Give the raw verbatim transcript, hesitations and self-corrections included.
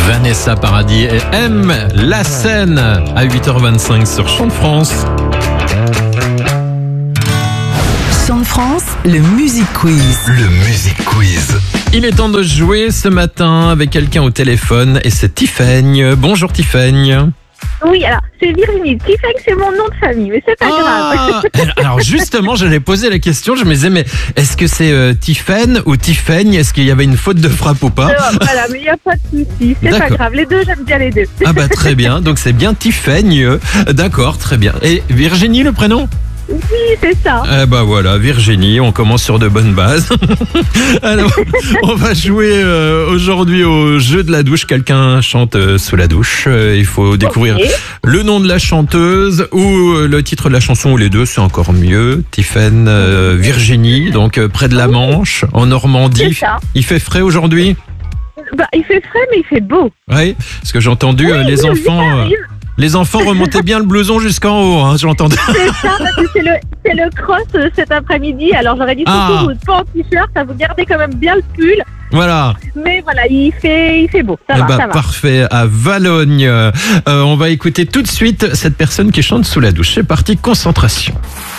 Vanessa Paradis et M, La Seine, à huit heures vingt-cinq sur Chant de France. Chant de France, le Music Quiz. Le Music Quiz. Il est temps de jouer ce matin avec quelqu'un au téléphone et c'est Tifaigne. Bonjour Tifaigne. Oui, alors, c'est Virginie. Tiffany, c'est mon nom de famille, mais c'est pas Ah, grave. alors justement, j'allais poser la question, je me disais, mais est-ce que c'est euh, Tiffaine ou Tifaigne? Est-ce qu'il y avait une faute de frappe ou pas? Alors, voilà, mais il n'y a pas de souci, c'est pas D'accord. grave. Les deux, j'aime bien les deux. Ah bah très bien, donc c'est bien Tifaigne. D'accord, très bien. Et Virginie, le prénom? Oui, c'est ça. Eh bah voilà, Virginie, on commence sur de bonnes bases. Alors, on va jouer euh, aujourd'hui au jeu de la douche. Quelqu'un chante euh, sous la douche. Euh, il faut découvrir Ok. le nom de la chanteuse ou euh, le titre de la chanson, ou les deux, c'est encore mieux. Tiffaine, euh, Virginie, donc euh, près de la Manche, en Normandie. C'est ça. Il fait frais aujourd'hui? Bah, il fait frais, mais il fait beau. Oui, parce que j'ai entendu euh, Oui, les oui, enfants... oui, euh, sérieux. les enfants remontaient bien le blouson jusqu'en haut, hein, j'ai entendu. C'est ça, parce que c'est le, c'est le cross euh, cet après-midi. Alors, j'aurais dit surtout, Ah. vous pas en t-shirt, ça vous gardez quand même bien le pull. Voilà. Mais voilà, il fait, il fait beau. Ça Eh va, ben, ça va. parfait, à Valogne. Euh, on va écouter tout de suite cette personne qui chante sous la douche. C'est parti, concentration.